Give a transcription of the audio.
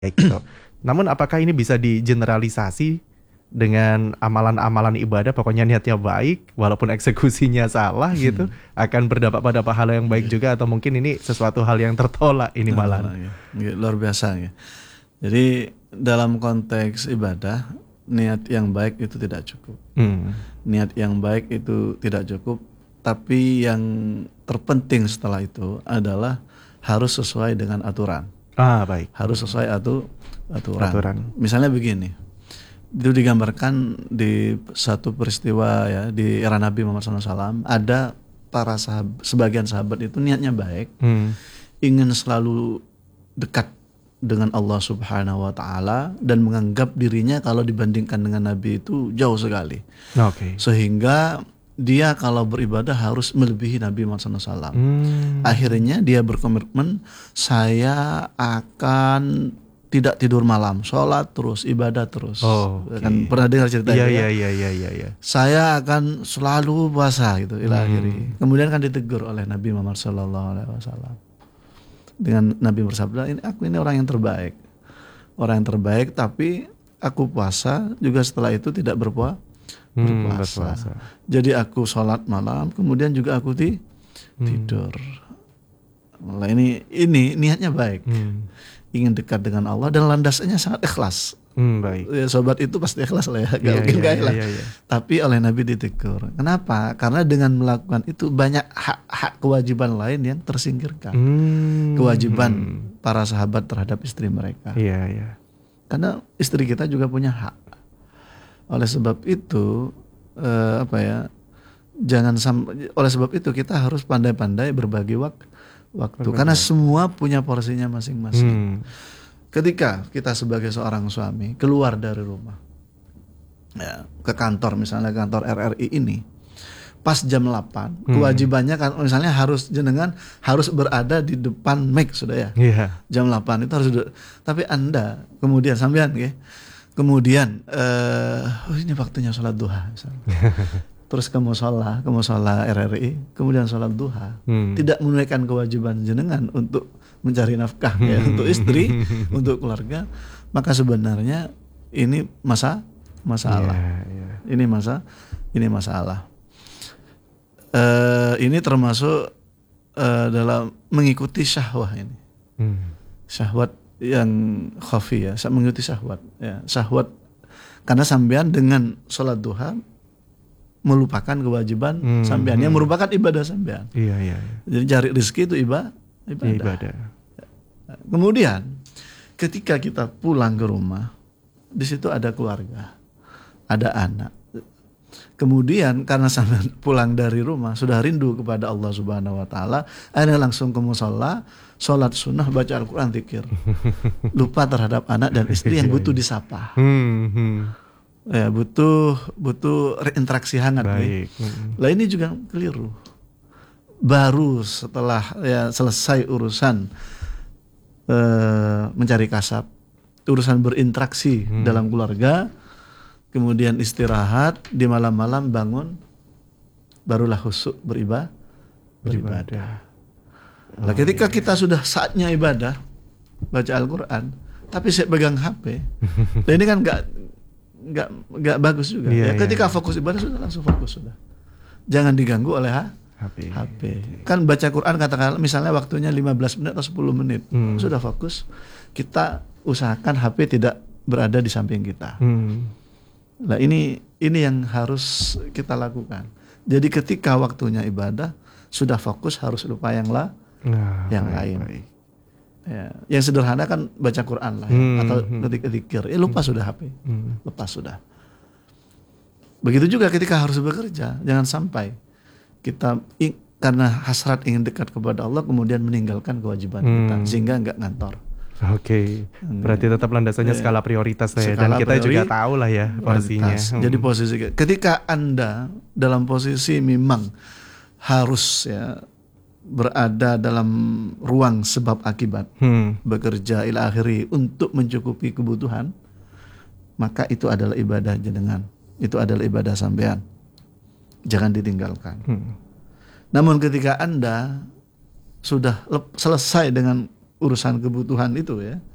gitu. Namun apakah ini bisa digeneralisasi dengan amalan-amalan ibadah, pokoknya niatnya baik walaupun eksekusinya salah gitu, akan berdampak pada pahala yang baik juga, atau mungkin ini sesuatu hal yang tertolak ini malah. Luar biasa ya. Jadi dalam konteks ibadah, niat yang baik itu tidak cukup. Niat yang baik itu tidak cukup, tapi yang terpenting setelah itu adalah harus sesuai dengan aturan. Baik. Harus sesuai aturan. Misalnya begini, itu digambarkan di satu peristiwa ya di era Nabi Muhammad SAW. Ada para sebagian sahabat itu niatnya baik, ingin selalu dekat dengan Allah Subhanahu wa Ta'ala, dan menganggap dirinya kalau dibandingkan dengan Nabi itu jauh sekali. Sehingga dia kalau beribadah harus melebihi Nabi Muhammad SAW. Akhirnya dia berkomitmen, saya akan tidak tidur malam, sholat terus, ibadah terus. Kan pernah dengar cerita itu? Iya. Saya akan selalu puasa gitu, ila akhiri. Kemudian kan ditegur oleh Nabi Muhammad SAW. Dengan Nabi bersabda, aku ini orang yang terbaik, tapi aku puasa juga setelah itu tidak berpuasa. Jadi aku sholat malam, kemudian juga aku tidur. Nah, ini niatnya baik, ingin dekat dengan Allah dan landasannya sangat ikhlas. Baik. Ya, sobat itu pasti ikhlas lah ya, gak mungkin gak ikhlas. Tapi oleh Nabi ditegur. Kenapa? Karena dengan melakukan itu banyak hak kewajiban lain yang tersingkirkan. Kewajiban para sahabat terhadap istri mereka. Karena istri kita juga punya hak. Oleh sebab itu oleh sebab itu kita harus pandai-pandai berbagi waktu. Karena semua punya porsinya masing-masing. Ketika kita sebagai seorang suami keluar dari rumah ya, ke kantor, misalnya kantor RRI ini, pas jam 8 kewajibannya kan misalnya jenengan harus berada di depan mic sudah ya. Jam 8 itu harus tapi Anda kemudian sampean ya. Kemudian ini waktunya sholat duha misalnya. Terus kamu sholat RRI, kemudian sholat duha, tidak menunaikan kewajiban jenengan untuk mencari nafkah ya, untuk istri, untuk keluarga, maka sebenarnya ini masalah. Ini masalah. Ini termasuk dalam mengikuti syahwat ini. Syahwat yang khafi ya, mengikuti syahwat ya, syahwat karena sampean dengan sholat duha melupakan kewajiban sampean yang merupakan ibadah sampean. Jadi cari rezeki itu ibadah. Kemudian ketika kita pulang ke rumah, di situ ada keluarga, ada anak. Kemudian karena sampean pulang dari rumah sudah rindu kepada Allah Subhanahu wa Ta'ala, Anda langsung ke mushola, sholat sunnah, baca Al-Quran, zikir. Lupa terhadap anak dan istri yang butuh disapa. Ya, butuh reinteraksi hangat. Lah ini juga keliru. Baru setelah ya selesai urusan mencari kasab, urusan berinteraksi dalam keluarga, kemudian istirahat, di malam-malam bangun, barulah khusyuk beribadah. Nah, ketika kita sudah saatnya ibadah, baca Al-Quran, tapi saya pegang HP, nah ini kan nggak bagus juga. Ketika fokus ibadah sudah langsung fokus sudah. Jangan diganggu oleh HP. Kan baca Quran katakan misalnya waktunya 15 menit atau 10 menit. Sudah fokus, kita usahakan HP tidak berada di samping kita. Nah ini yang harus kita lakukan. Jadi ketika waktunya ibadah sudah fokus, harus lupa yang lain. Ya, yang sederhana kan baca Quran lah ya, atau ketik-ketikir. Lupa sudah HP. Lepas sudah. Begitu juga ketika harus bekerja, jangan sampai kita karena hasrat ingin dekat kepada Allah kemudian meninggalkan kewajiban kita sehingga enggak ngantor. Berarti tetap landasannya skala prioritas ya, dan kita juga tahu lah ya posisinya. Jadi posisi ketika Anda dalam posisi memang harus ya berada dalam ruang sebab akibat, bekerja ila akhiri untuk mencukupi kebutuhan, maka itu adalah ibadah jenengan, itu adalah ibadah sampean. Jangan ditinggalkan. Namun ketika Anda sudah selesai dengan urusan kebutuhan itu ya,